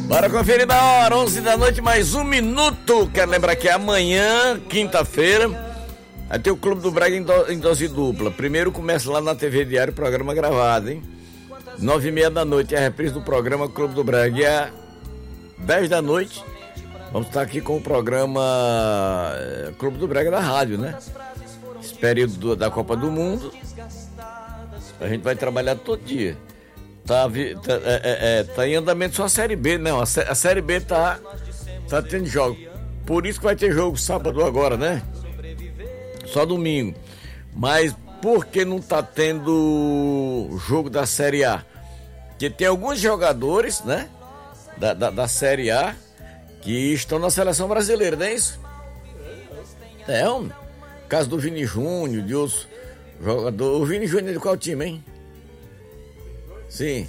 Bora conferir da hora, 11 da noite, mais um minuto. Quero lembrar que amanhã, quinta-feira, vai ter o Clube do Brega em dose dupla. Primeiro começa lá na TV Diário, programa gravado, hein? 9h30 da noite é a reprise do programa Clube do Brega. E às 10 da noite, vamos estar aqui com o programa Clube do Brega da rádio, né? Esse período da Copa do Mundo, a gente vai trabalhar todo dia. Tá em andamento só a Série B, não. A Série B tá tendo jogo. Por isso que vai ter jogo sábado agora, né? Só domingo. Mas por que não tá tendo jogo da Série A? Porque tem alguns jogadores, né? Da Série A que estão na seleção brasileira, não é isso? Caso do Vini Júnior, de outros jogadores. O Vini Júnior é de qual time, hein? Sim.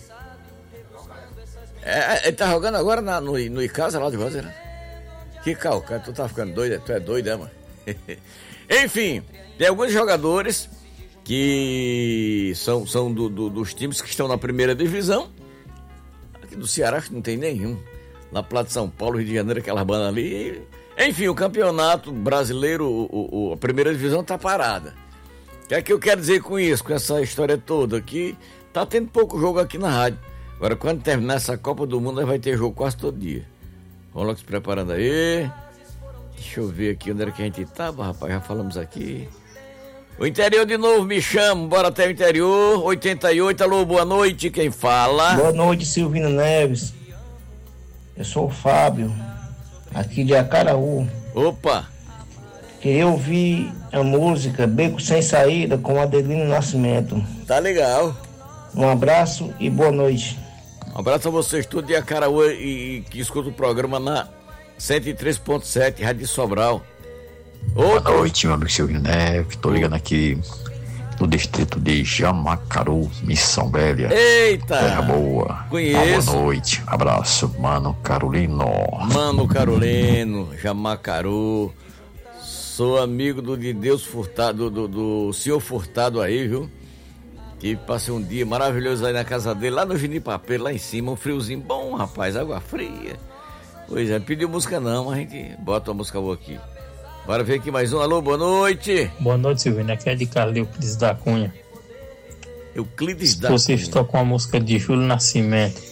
Ele tá jogando agora no Icasa lá de Rosa, né? Que calca, tu tá ficando doido, tu é doido, né, mano? Enfim, tem alguns jogadores que são dos times que estão na primeira divisão. Aqui do Ceará acho que não tem nenhum. Na Plata de São Paulo, Rio de Janeiro, aquelas bandas ali. Enfim, o campeonato brasileiro, a primeira divisão tá parada. O que é que eu quero dizer com isso, com essa história toda aqui? Tá tendo pouco jogo aqui na rádio. Agora, quando terminar essa Copa do Mundo, vai ter jogo quase todo dia. Vamos logo se preparando aí. Deixa eu ver aqui onde era que a gente tava, rapaz. Já falamos aqui. O interior de novo me chama. Bora até o interior. 88, alô, boa noite. Quem fala? Boa noite, Silvino Neves. Eu sou o Fábio, aqui de Acaraú. Opa! Queria ouvir a música Beco Sem Saída com Adelino Nascimento. Tá legal. Um abraço e boa noite. Um abraço a vocês todos de Acaraú e que escutam o programa na 103.7, Rádio Sobral. Boa noite, meu amigo Silvino Neves. Tô ligando aqui no distrito de Jamacaru, Missão Velha. Eita! Terra boa. Conheço. Boa noite. Abraço, Mano Carolino. Mano Carolino, Jamacaru. Sou amigo de Deus Furtado, do senhor Furtado aí, viu? Que passei um dia maravilhoso aí na casa dele, lá no Genipapeiro, lá em cima, um friozinho bom, rapaz, água fria. Pois é, não pediu música não, mas a gente bota uma música boa aqui. Bora ver aqui mais um. Alô, boa noite. Boa noite, Silvino. Aqui é de Carlos Euclides da Cunha. Euclides da Cunha. Vocês tocam a música de Júlio Nascimento.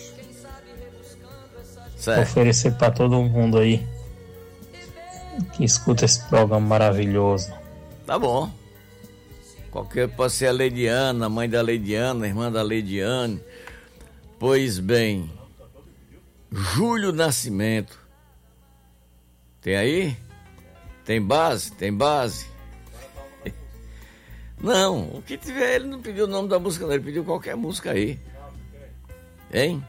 Certo. Oferecer pra todo mundo aí que escuta esse programa maravilhoso. Tá bom. Qualquer pode ser a Leidiana, a mãe da Leidiana, a irmã da Leidiane. Pois bem, Júlio Nascimento. Tem aí? Tem base? Tem base? Não, o que tiver, ele não pediu o nome da música, não, ele pediu qualquer música aí. Hein?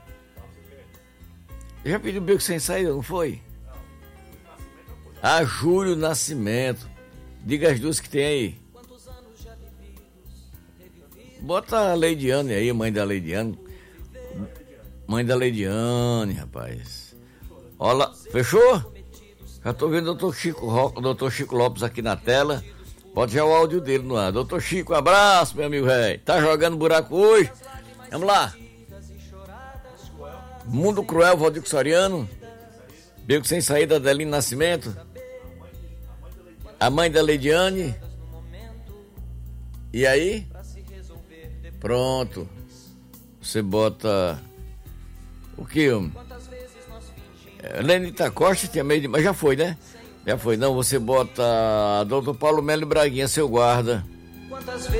Já pediu Beco Sem Saída, não foi? Júlio Nascimento. Diga as duas que tem aí. Bota a Leidiane aí, mãe da Leidiane. Mãe da Leidiane, rapaz. Olha, fechou? Já tô vendo o Dr. Chico Lopes aqui na tela. Pode já o áudio dele no ar. Dr. Chico, um abraço, meu amigo velho. Tá jogando buraco hoje? Vamos lá. Mundo Cruel, Valdir Soriano. Beco Sem Saída, Adelino Nascimento. A mãe da Leidiane. E aí? Pronto. Você bota... O que, homem? Lenita Costa tinha meio de... Mas já foi, né? Já foi. Não, você bota Dr. Paulo Melo Braguinha, seu guarda.